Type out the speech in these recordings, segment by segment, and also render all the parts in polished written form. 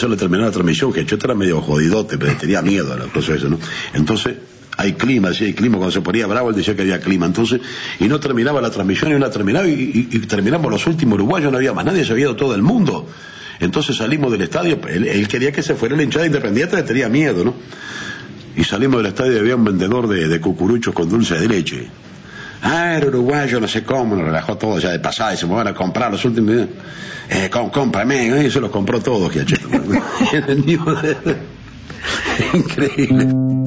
hacerle terminar la transmisión, que yo era medio jodidote, pero tenía miedo a la cosa esa, ¿no? Entonces, hay clima, decía hay clima, cuando se ponía bravo él decía que había clima, entonces, y no terminaba la transmisión, y no la terminaba, y terminamos los últimos uruguayos, no había más nadie, se había ido todo el mundo. Entonces salimos del estadio, él quería que se fuera la hinchada independiente, le tenía miedo, ¿no? Y salimos del estadio y había un vendedor de cucuruchos con dulce de leche. Era uruguayo, no sé cómo, nos relajó todo ya de pasada y se me van a comprar los últimos. Cómprame, y se los compró todos, Giacheto. Increíble.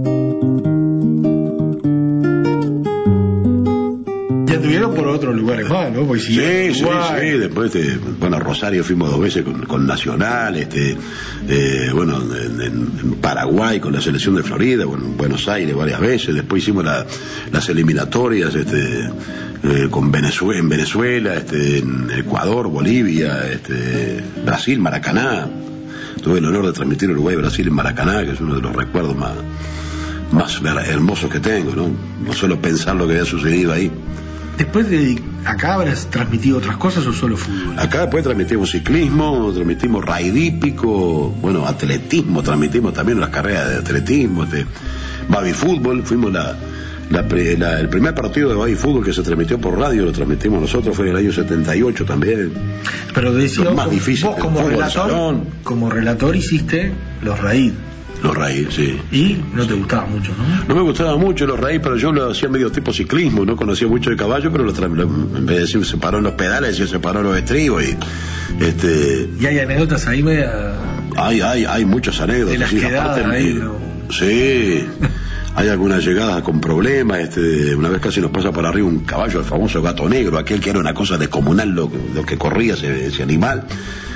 Ya tuvieron por otros lugares más, ¿no? Pues sí, después bueno, Rosario fuimos 2 veces con Nacional, bueno, en Paraguay con la selección de Florida, bueno, en Buenos Aires varias veces, después hicimos las eliminatorias, con Venezuela, en Venezuela, en Ecuador, Bolivia, Brasil, Maracaná. Tuve el honor de transmitir Uruguay-Brasil en Maracaná, que es uno de los recuerdos más hermosos que tengo, ¿no? No solo pensar lo que había sucedido ahí. Después de acá habrás transmitido otras cosas o solo fútbol. Acá después transmitimos ciclismo, transmitimos raid hípico, bueno, atletismo, transmitimos también las carreras de atletismo, baby fútbol, fuimos el primer partido de baby fútbol que se transmitió por radio, lo transmitimos nosotros, fue en el año 78 también. Pero decía, más difícil, vos como relator hiciste los raid. Los raíz, sí. ¿Y no te gustaba mucho, no? No me gustaba mucho los raíz, pero yo lo hacía medio tipo ciclismo, no conocía mucho de caballo, pero en vez de decir se paró en los pedales, decía se paró en los estribos ¿Y hay anécdotas ahí? Hay muchas anécdotas. De las quedadas ahí, ¿no? Sí. Hay algunas llegadas con problemas, una vez casi nos pasa por arriba un caballo, el famoso gato negro, aquel que era una cosa descomunal lo que corría ese animal.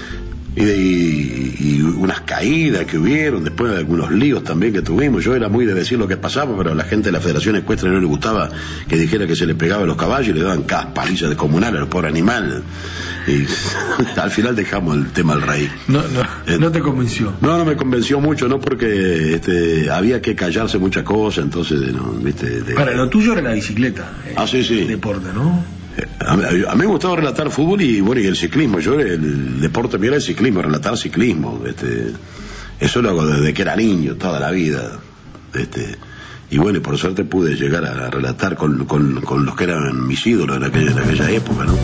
Y unas caídas que hubieron, después de algunos líos también que tuvimos. Yo era muy de decir lo que pasaba, pero a la gente de la Federación Ecuestre no le gustaba que dijera que se le pegaba a los caballos y le daban cada paliza descomunal a los pobres animales. Y al final dejamos el tema al rey. No te convenció. No me convenció mucho, no, porque había que callarse muchas cosas, entonces, Para lo tuyo era la bicicleta. Sí. Deporte, ¿no? A mí me gustaba relatar fútbol y el ciclismo. Yo el deporte mío era el ciclismo, relatar ciclismo. Eso lo hago desde que era niño, toda la vida. Y bueno, por suerte pude llegar a relatar con los que eran mis ídolos en aquella época, ¿no?